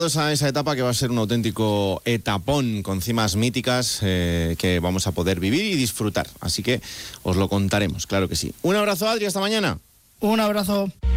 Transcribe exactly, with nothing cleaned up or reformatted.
A esa etapa que va a ser un auténtico etapón con cimas míticas eh, que vamos a poder vivir y disfrutar. Así que os lo contaremos, claro que sí. Un abrazo, Adri, hasta mañana. Un abrazo.